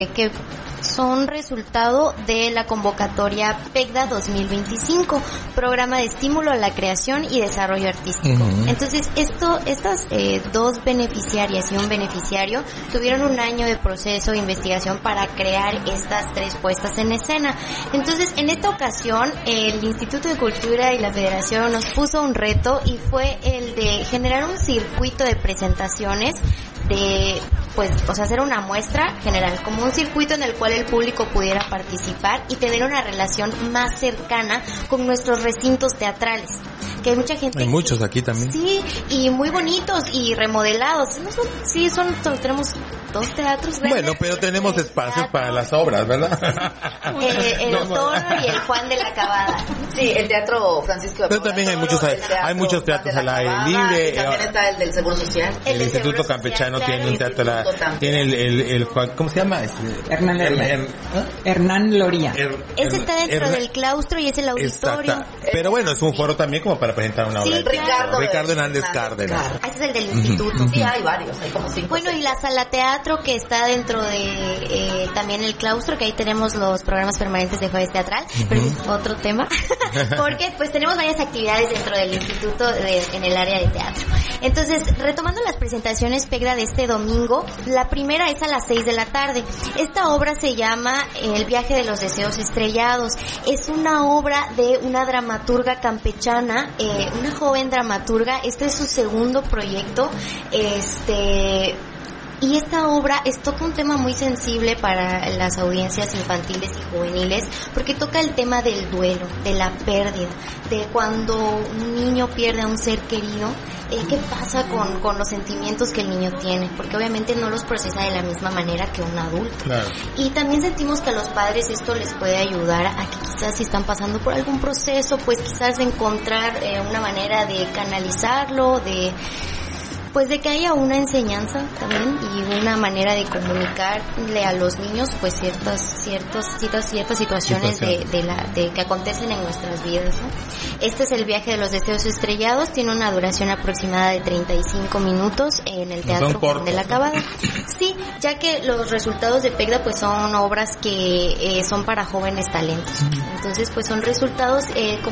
que son resultado de la convocatoria PECDA 2025, Programa de Estímulo a la Creación y Desarrollo Artístico. Entonces, estas dos beneficiarias y un beneficiario tuvieron un año de proceso de investigación para crear estas 3 puestas en escena. Entonces, en esta ocasión, el Instituto de Cultura y la Federación nos puso un reto y fue el de generar un circuito de presentaciones hacer una muestra general, como un circuito en el cual el público pudiera participar y tener una relación más cercana con nuestros recintos teatrales. Que hay mucha gente. Hay muchos aquí también. Sí, y muy bonitos y remodelados. Tenemos 2 teatros grandes. Bueno, pero tenemos espacios para las obras, ¿verdad? El Otoño y el Juan de la Cabada. Sí, el Teatro Francisco de Pero también hay muchos teatros al aire libre. También está el del Seguro Social. El Instituto Campechano tiene un teatro, tiene el ¿cómo se llama? Hernán Loría. Ese está dentro del claustro y es el auditorio. Exacto. Pero bueno, es un foro también como para presentar una obra. Sí, claro. Ricardo Hernández Cárdenas. Ese es el del instituto. Sí, hay varios, hay como 5. Bueno, y la sala teatro que está dentro de también el claustro, que ahí tenemos los programas permanentes de jueves teatral, pero es otro tema, porque pues tenemos varias actividades dentro del instituto en el área de teatro. Entonces, retomando las presentaciones PECDA de este domingo, la primera es a las 6 de la tarde. Esta obra se llama El viaje de los deseos estrellados. Es una obra de una dramaturga campechana, una joven dramaturga. Este es su segundo proyecto. Y esta obra toca un tema muy sensible para las audiencias infantiles y juveniles, porque toca el tema del duelo, de la pérdida, de cuando un niño pierde a un ser querido, qué pasa con los sentimientos que el niño tiene, porque obviamente no los procesa de la misma manera que un adulto. Claro. Y también sentimos que a los padres esto les puede ayudar a que quizás si están pasando por algún proceso, pues quizás encontrar una manera de canalizarlo, de que haya una enseñanza también y una manera de comunicarle a los niños pues ciertas situaciones de que acontecen en nuestras vidas, ¿no? Este es El viaje de los deseos estrellados, tiene una duración aproximada de 35 minutos en el Teatro Juan de la Cabada. Sí, ya que los resultados de PECDA pues son obras que son para jóvenes talentos. Entonces pues son resultados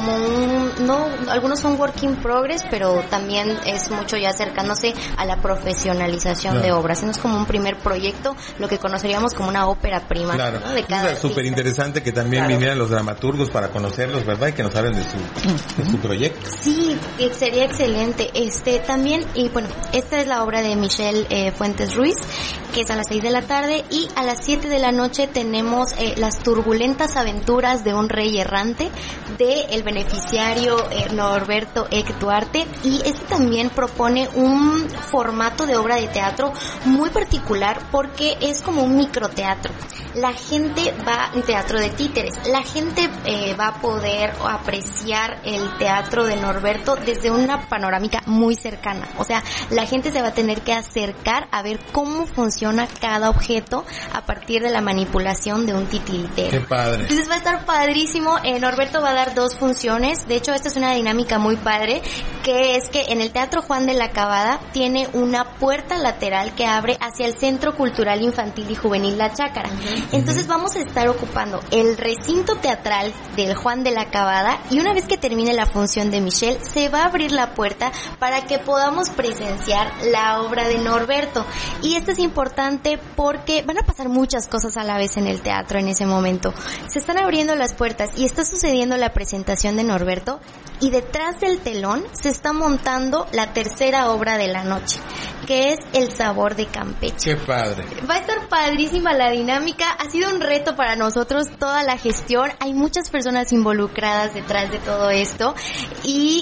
algunos son work in progress, pero también es mucho ya acercándose a la profesionalización de obras. No es como un primer proyecto, lo que conoceríamos como una ópera prima, claro, ¿no? De cada es súper interesante que también vinieran los dramaturgos para conocerlos, ¿verdad? Y que nos hablen de su proyecto. Sí, sería excelente. También, y bueno, esta es la obra de Michelle Fuentes Ruiz, que es a las 6 de la tarde, y a las 7 de la noche tenemos Las turbulentas aventuras de un rey errante, de el beneficiario Norberto Eck Duarte, y también propone un formato de obra de teatro muy particular porque es como un microteatro. La gente un teatro de títeres, la gente va a poder apreciar el teatro de Norberto desde una panorámica muy cercana. O sea, la gente se va a tener que acercar a ver cómo funciona cada objeto a partir de la manipulación de un titiritero. ¡Qué padre! Entonces va a estar padrísimo. Norberto va a dar 2 funciones. De hecho, esta es una dinámica muy padre, que es que en el Teatro Juan de la Cabada tiene una puerta lateral que abre hacia el Centro Cultural Infantil y Juvenil La Chácara. Entonces vamos a estar ocupando el recinto teatral del Juan de la Cabada, y una vez que termine la función de Michelle, se va a abrir la puerta para que podamos presenciar la obra de Norberto. Y esto es importante porque van a pasar muchas cosas a la vez en el teatro en ese momento. Se están abriendo las puertas y está sucediendo la presentación de Norberto, y detrás del telón se está montando la tercera obra de la noche, que es El sabor de Campeche. ¡Qué padre! Va a estar padrísima la dinámica. Ha sido un reto para nosotros toda la gestión. Hay muchas personas involucradas detrás de todo esto, y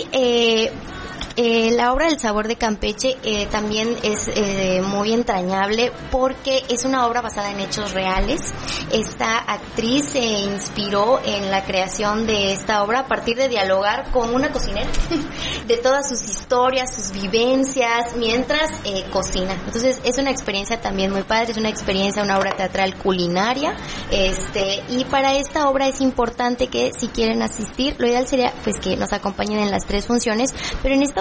la obra del sabor de Campeche también es muy entrañable porque es una obra basada en hechos reales. Esta actriz se inspiró en la creación de esta obra a partir de dialogar con una cocinera de todas sus historias, sus vivencias mientras cocina. Entonces es una experiencia también muy padre, es una obra teatral culinaria, y para esta obra es importante que si quieren asistir, lo ideal sería pues que nos acompañen en las 3 funciones, pero en esta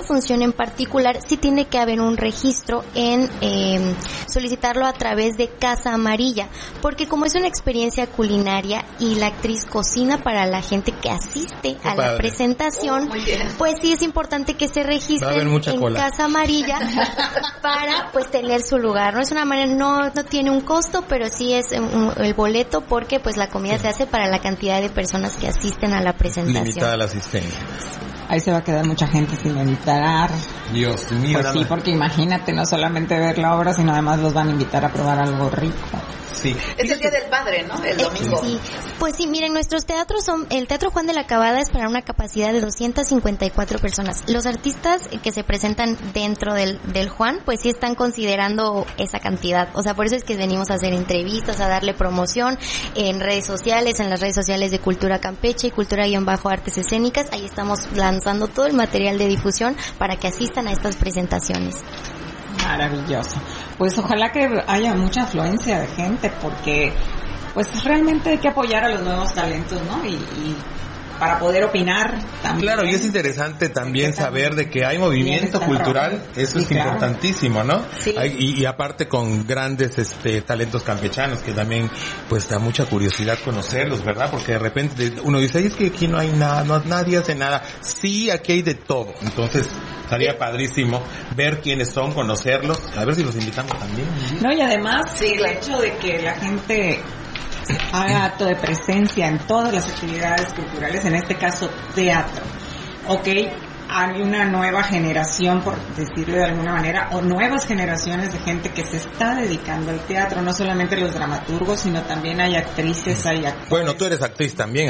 función en particular sí tiene que haber un registro en solicitarlo a través de Casa Amarilla, porque como es una experiencia culinaria y la actriz cocina para la gente que asiste a la presentación, pues sí es importante que se registren en Casa Amarilla para pues tener su lugar. No es una manera, no tiene un costo, pero sí es el boleto, porque pues la comida se hace para la cantidad de personas que asisten a la presentación. Limitada la asistencia. Ahí se va a quedar mucha gente sin entrar. Dios mío. Pues sí, porque imagínate, no solamente ver la obra, sino además los van a invitar a probar algo rico. Sí. Es el Día del Padre, ¿no? El domingo. Sí. Pues sí, miren, nuestros teatros el Teatro Juan de la Cabada es para una capacidad de 254 personas. Los artistas que se presentan dentro del Juan, pues sí están considerando esa cantidad. O sea, por eso es que venimos a hacer entrevistas, a darle promoción en redes sociales, en las redes sociales de Cultura Campeche y Cultura-Artes Escénicas. Ahí estamos lanzando todo el material de difusión para que asistan a estas presentaciones. Maravilloso. Pues ojalá que haya mucha afluencia de gente, porque pues realmente hay que apoyar a los nuevos talentos, ¿no? Y para poder opinar también. Claro, y es interesante también saber de que hay movimiento cultural, eso es importantísimo, ¿no? Sí. Y aparte con grandes talentos campechanos, que también pues da mucha curiosidad conocerlos, ¿verdad? Porque de repente uno dice, ay, es que aquí no hay nada, nadie hace nada. Sí, aquí hay de todo. Entonces estaría padrísimo ver quiénes son, conocerlos, a ver si los invitamos también. No, y además el hecho de que la gente haga acto de presencia en todas las actividades culturales, en este caso teatro. Hay una nueva generación, por decirlo de alguna manera, o nuevas generaciones de gente que se está dedicando al teatro, no solamente los dramaturgos, sino también hay actrices, hay actores. Bueno, tú eres actriz también,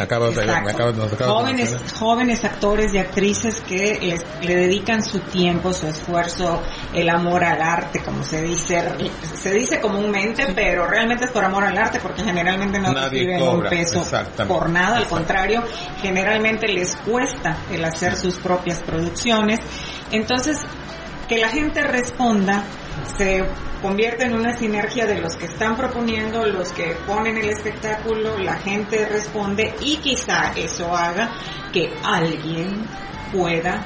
jóvenes actores y actrices que le dedican su tiempo, su esfuerzo, el amor al arte, como se dice comúnmente, pero realmente es por amor al arte, porque generalmente no reciben un peso por nada, al contrario, generalmente les cuesta el hacer sus propias producciones. Entonces, que la gente responda se convierte en una sinergia de los que están proponiendo, los que ponen el espectáculo, la gente responde, y quizá eso haga que alguien pueda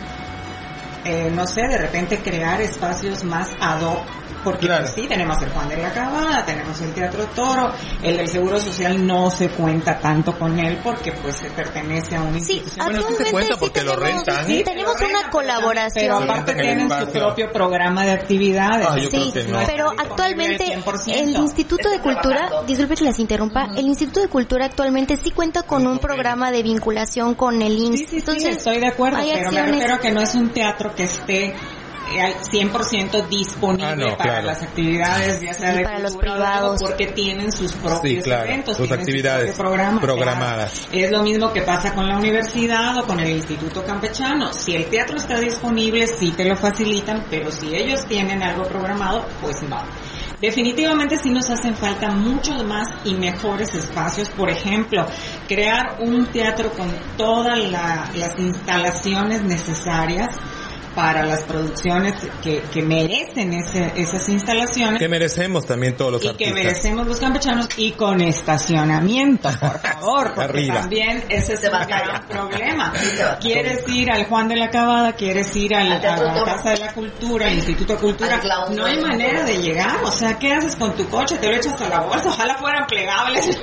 no sé, de repente crear espacios más ad hoc, porque pues sí, tenemos el Juan de la Cabada, tenemos el Teatro Toro, el del Seguro Social no se cuenta tanto con él porque pues se pertenece a una institución. Bueno, sí se cuenta porque lo rentan. Sí, tenemos una colaboración. Pero aparte tienen su propio programa de actividades. Sí, pero actualmente el Instituto de Cultura, disculpe que las interrumpa, el Instituto de Cultura actualmente sí cuenta con un programa de vinculación con el INS. Sí, entonces, estoy de acuerdo, pero me refiero a que no es un teatro que esté al 100% disponible para las actividades, ya sea de para los privados, porque tienen sus propios eventos, sus actividades programadas. Es lo mismo que pasa con la universidad o con el Instituto Campechano. Si el teatro está disponible, sí te lo facilitan, pero si ellos tienen algo programado, pues no. Definitivamente sí nos hacen falta muchos más y mejores espacios. Por ejemplo, crear un teatro con todas las instalaciones necesarias para las producciones que merecen esas instalaciones. Que merecemos también todos los artistas. Y que merecemos los campechanos, y con estacionamiento, por favor, porque también ese es un gran problema. Quieres ir al Juan de la Cabada, quieres ir a la Casa de la Cultura, al Instituto de Cultura, no hay manera de llegar. O sea, ¿qué haces con tu coche? Te lo echas a la bolsa, ojalá fueran plegables.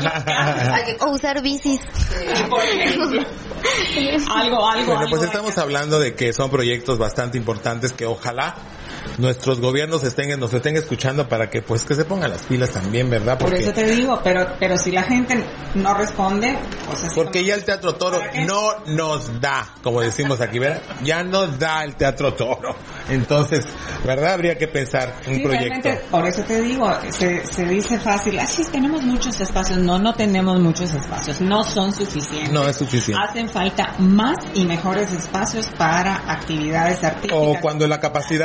O usar bicis. Por ejemplo. Algo. Bueno, pues estamos hablando de que son proyectos bastante importantes que ojalá nuestros gobiernos nos estén escuchando para que pues que se pongan las pilas también, ¿verdad? Porque, por eso te digo, pero si la gente no responde, pues así porque ya el Teatro Toro no nos da, como decimos aquí, ¿verdad? Ya nos da el Teatro Toro. Entonces, ¿verdad? Habría que pensar un proyecto. Por eso te digo, se dice fácil, así tenemos muchos espacios. No tenemos muchos espacios, no son suficientes. No es suficiente. Hacen falta más y mejores espacios para actividades artísticas. O cuando la capacidad ya se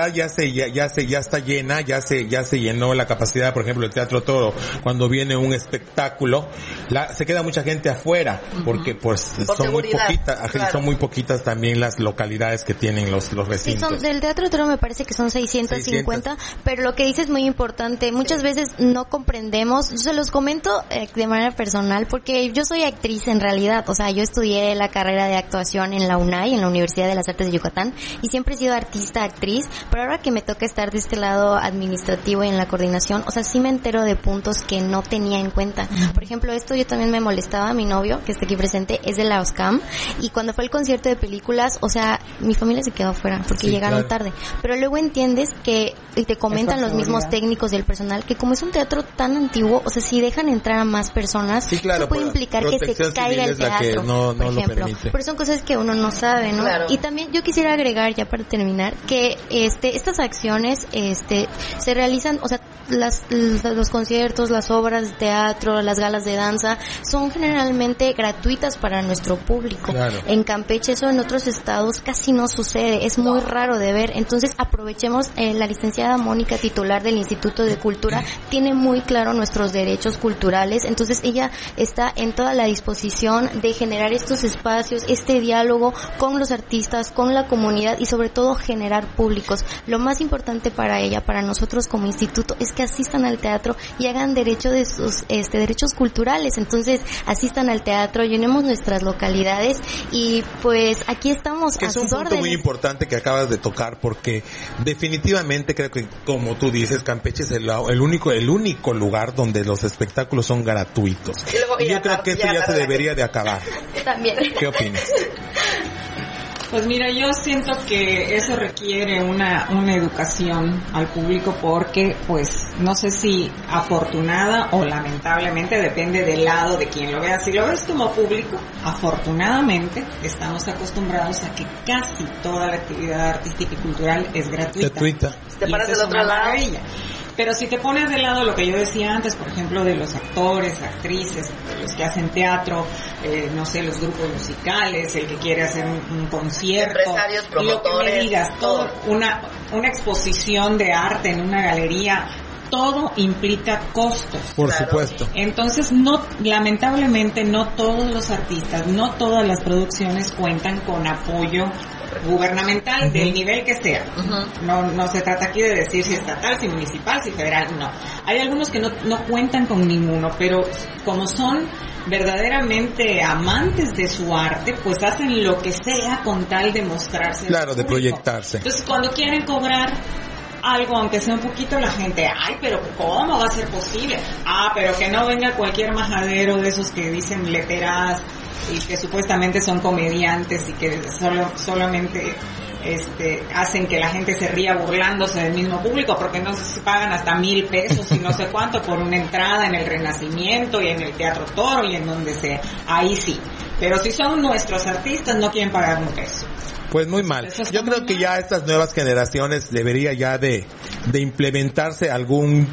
ya está llena, ya se llenó la capacidad, por ejemplo, el Teatro Toro, cuando viene un espectáculo, se queda mucha gente afuera, porque pues son muy poquitas también las localidades que tienen los recintos. Sí, del Teatro Toro me parece que son 650, pero lo que dice es muy importante. Muchas veces no comprendemos, yo se los comento de manera personal, porque yo soy actriz en realidad, o sea, yo estudié la carrera de actuación en la UNAY, en la Universidad de las Artes de Yucatán, y siempre he sido artista, actriz, pero ahora que me toca estar de este lado administrativo y en la coordinación, o sea, sí me entero de puntos que no tenía en cuenta. Por ejemplo, esto yo también me molestaba, mi novio, que está aquí presente, es de la OSCAM, y cuando fue el concierto de películas, o sea, mi familia se quedó afuera, porque llegaron tarde, pero luego entiendes que, y te comentan los mismos técnicos del personal, que como es un teatro tan antiguo, o sea, si dejan entrar a más personas, eso puede implicar que se caiga el teatro, por ejemplo. Pero son cosas que uno no sabe, ¿no? Claro. Y también yo quisiera agregar, ya para terminar, que estas acciones se realizan, o sea, los conciertos, las obras de teatro, las galas de danza, son generalmente gratuitas para nuestro público. Claro. En Campeche, eso en otros estados casi no sucede, es muy raro de ver. Entonces aprovechemos, la licenciada Mónica, titular del Instituto de Cultura, tiene muy claro nuestros derechos culturales, entonces ella está en toda la disposición de generar estos espacios, este diálogo con los artistas, con la comunidad y sobre todo generar públicos. Lo más importante para ella, para nosotros como instituto, es que asistan al teatro y hagan derecho de sus derechos culturales. Entonces asistan al teatro, llenemos nuestras localidades y pues aquí estamos a sus órdenes. Es un punto muy importante que acabas de tocar, porque definitivamente creo que, como tú dices, Campeche es el único lugar donde los espectáculos son gratuitos. Y yo creo que esto ya se debería de acabar. También. ¿Qué opinas? Pues mira, yo siento que eso requiere una educación al público, porque pues no sé si afortunada o lamentablemente, depende del lado de quien lo vea. Si lo ves como público, afortunadamente estamos acostumbrados a que casi toda la actividad artística y cultural es gratuita. Te paras del otro lado. Pero si te pones de lado lo que yo decía antes, por ejemplo, de los actores, actrices, de los que hacen teatro, no sé, los grupos musicales, el que quiere hacer un concierto, empresarios, promotores, lo que me digas, todo, una exposición de arte en una galería, todo implica costos. Por supuesto. Entonces, lamentablemente no todos los artistas, no todas las producciones cuentan con apoyo gubernamental, del nivel que sea. No se trata aquí de decir si estatal, si municipal, si federal, no. Hay algunos que no cuentan con ninguno, pero como son verdaderamente amantes de su arte, pues hacen lo que sea con tal de mostrarse. Claro, de proyectarse. Entonces, cuando quieren cobrar algo, aunque sea un poquito, la gente, ay, pero ¿cómo va a ser posible? Pero que no venga cualquier majadero de esos que dicen leteradas y que supuestamente son comediantes y que solamente hacen que la gente se ría burlándose del mismo público, porque entonces se pagan hasta 1,000 pesos y no sé cuánto por una entrada en el Renacimiento y en el Teatro Toro y en donde sea. Ahí sí. Pero si son nuestros artistas, no quieren pagar un peso. Pues muy mal. Yo creo que ya estas nuevas generaciones debería ya de implementarse algún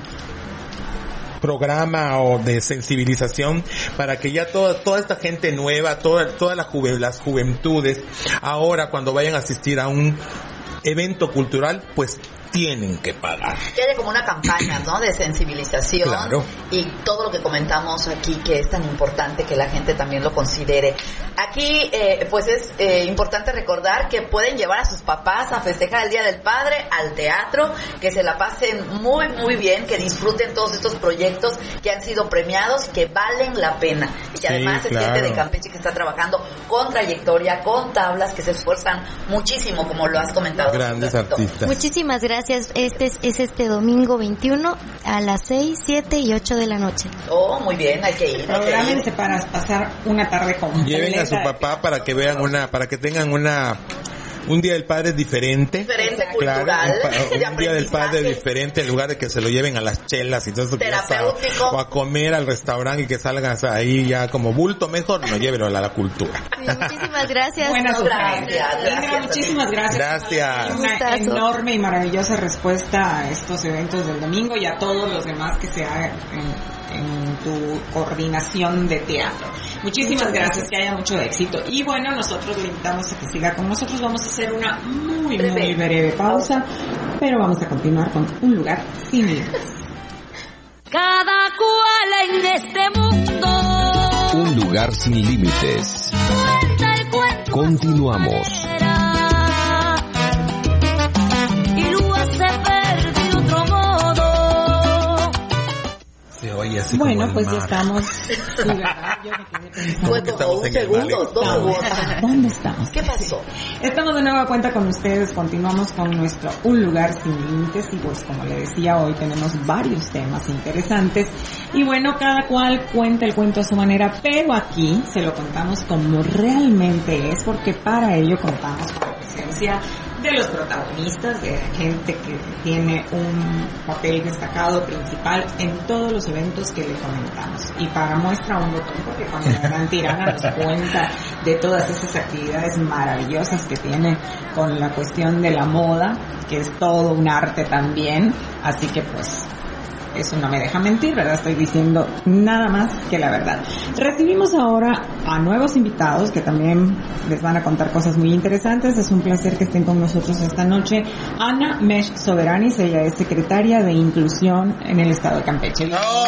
programa o de sensibilización para que ya toda esta gente nueva, todas las juventudes, ahora cuando vayan a asistir a un evento cultural, pues tienen que pagar. Que haya como una campaña, ¿no? De sensibilización. Claro. Y todo lo que comentamos aquí, que es tan importante que la gente también lo considere. Aquí, pues es importante recordar que pueden llevar a sus papás a festejar el Día del Padre al teatro, que se la pasen muy, muy bien, que disfruten todos estos proyectos que han sido premiados, que valen la pena. Y que además es gente de Campeche que está trabajando con trayectoria, con tablas, que se esfuerzan muchísimo, como lo has comentado. Grandes artistas. Muchísimas gracias. Este domingo 21 a las 6, 7 y 8 de la noche. Oh, muy bien, hay que ir. Programense para pasar una tarde completa. Lleven a su papá para que vean para que tengan un Día del Padre diferente. Diferente, cultural. Claro, un Día del Padre diferente, en lugar de que se lo lleven a las chelas y todo eso. Terapéutico. O a comer al restaurante y que salgan ahí ya como bulto, mejor no, llévenlo a la cultura. Sí, muchísimas gracias. Buenas gracias. Muchísimas gracias. Gracias. Una enorme y maravillosa respuesta a estos eventos del domingo y a todos los demás que se hagan en tu coordinación de teatro. Muchísimas gracias, que haya mucho éxito. Y bueno, nosotros le invitamos a que siga con nosotros. Vamos a hacer una muy breve pausa pero vamos a continuar con Un lugar sin límites. Cada cual en este mundo. Un lugar sin límites. Cuenta el cuento. Continuamos. Y lo hace ver de otro modo. Se oye así Bueno, como el pues mar. ya estamos. Sí, ¿verdad? Yo me quedé pensando. Fue que como estamos un en el segundo, mar, dos segundos. ¿Dónde estamos? ¿Qué pasó? Estamos de nueva cuenta con ustedes, continuamos con nuestro Un lugar sin límites y pues como le decía hoy tenemos varios temas interesantes y bueno, cada cual cuenta el cuento a su manera, pero aquí se lo contamos como realmente es porque para ello contamos con la presencia de los protagonistas, de gente que tiene un papel destacado principal en todos los eventos que le comentamos. Y para muestra un botón, porque cuando la gran tirana nos cuenta de todas esas actividades maravillosas que tiene con la cuestión de la moda, que es todo un arte también, así que pues eso no me deja mentir, ¿verdad? Estoy diciendo nada más que la verdad. Recibimos ahora a nuevos invitados que también les van a contar cosas muy interesantes. Es un placer que estén con nosotros esta noche. Ana Mesh Soberanis, ella es secretaria de Inclusión en el Estado de Campeche.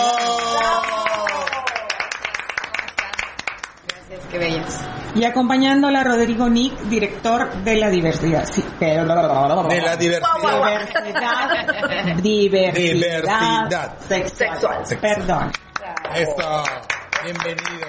Gracias, qué bellas. Y acompañándola Rodrigo Nick, director de la diversidad. Sí, pero De la diversidad. Diversidad Sexual. Perdón. Eso. Bienvenido.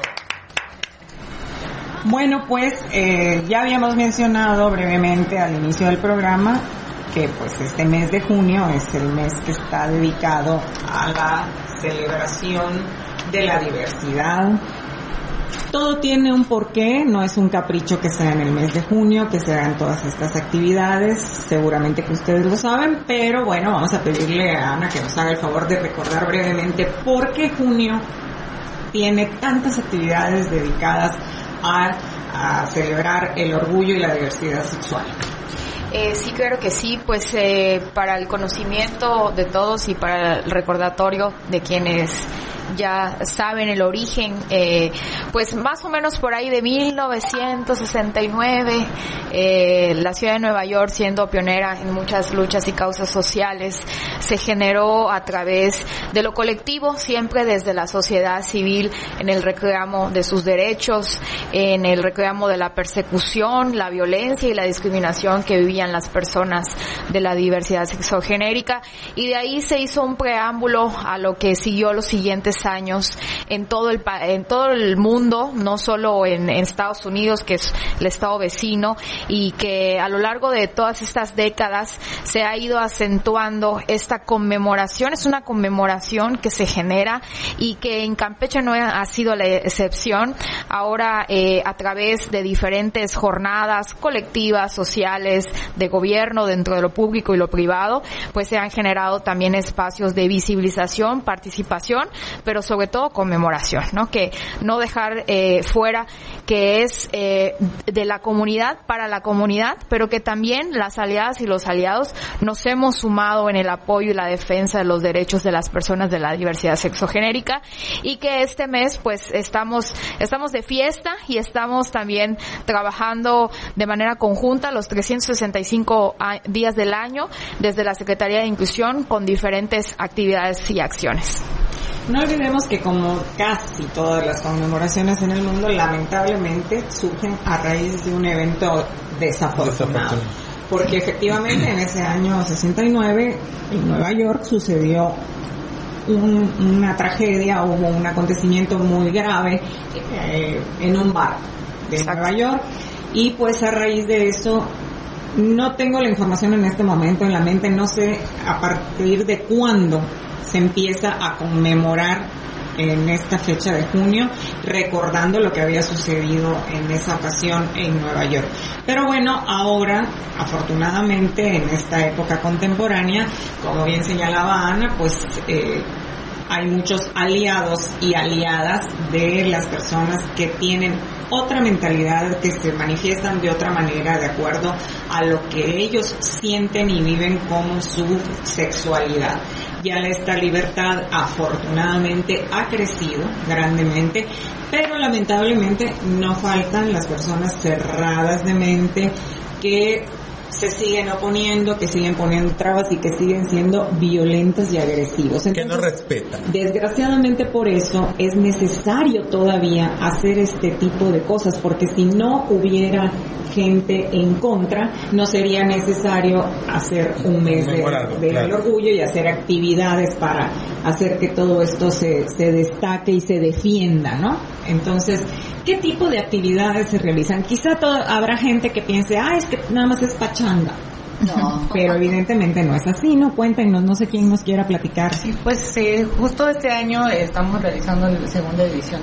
Bueno, pues ya habíamos mencionado brevemente al inicio del programa que pues este mes de junio es el mes que está dedicado a la celebración de la diversidad. Todo tiene un porqué, no es un capricho que sea en el mes de junio, que se hagan todas estas actividades, seguramente que ustedes lo saben, pero bueno, vamos a pedirle a Ana que nos haga el favor de recordar brevemente por qué junio tiene tantas actividades dedicadas a celebrar el orgullo y la diversidad sexual. Sí, claro que sí, pues para el conocimiento de todos y para el recordatorio de quienes ya saben el origen, pues más o menos por ahí de 1969, la ciudad de Nueva York, siendo pionera en muchas luchas y causas sociales, se generó a través de lo colectivo, siempre desde la sociedad civil, en el reclamo de sus derechos, en el reclamo de la persecución, la violencia y la discriminación que vivían las personas de la diversidad sexogenérica, y de ahí se hizo un preámbulo a lo que siguió los siguientes años en todo el mundo, no solo en Estados Unidos, que es el estado vecino, y que a lo largo de todas estas décadas se ha ido acentuando esta conmemoración. Es una conmemoración que se genera y que en Campeche no ha sido la excepción. Ahora a través de diferentes jornadas colectivas, sociales, de gobierno, dentro de lo público y lo privado, pues se han generado también espacios de visibilización, participación, pero sobre todo conmemoración, ¿no? Que no dejar fuera que es de la comunidad para la comunidad, pero que también las aliadas y los aliados nos hemos sumado en el apoyo y la defensa de los derechos de las personas de la diversidad sexogenérica, y que este mes pues estamos de fiesta y estamos también trabajando de manera conjunta los 365 días del año desde la Secretaría de Inclusión con diferentes actividades y acciones. No olvidemos que como casi todas las conmemoraciones en el mundo, lamentablemente surgen a raíz de un evento desafortunado. Porque efectivamente en ese año 69 en Nueva York sucedió una tragedia, hubo un acontecimiento muy grave en un bar de Nueva York, y pues a raíz de eso no tengo la información en este momento en la mente, no sé a partir de cuándo se empieza a conmemorar en esta fecha de junio, recordando lo que había sucedido en esa ocasión en Nueva York. Pero bueno, ahora, afortunadamente, en esta época contemporánea, como bien señalaba Ana, pues hay muchos aliados y aliadas de las personas que tienen otra mentalidad, que se manifiestan de otra manera de acuerdo a lo que ellos sienten y viven como su sexualidad. Ya esta libertad afortunadamente ha crecido grandemente, pero lamentablemente no faltan las personas cerradas de mente que se siguen oponiendo, que siguen poniendo trabas y que siguen siendo violentos y agresivos. Entonces, que no respetan. Desgraciadamente por eso es necesario todavía hacer este tipo de cosas, porque si no hubiera gente en contra, no sería necesario hacer un mes del orgullo y hacer actividades para hacer que todo esto se destaque y se defienda, ¿no? Entonces, ¿qué tipo de actividades se realizan? Quizá habrá gente que piense, es que nada más es pachanga. No, pero evidentemente no es así, ¿no? Cuéntenos, no sé quién nos quiera platicar. Sí, pues justo este año estamos realizando la segunda edición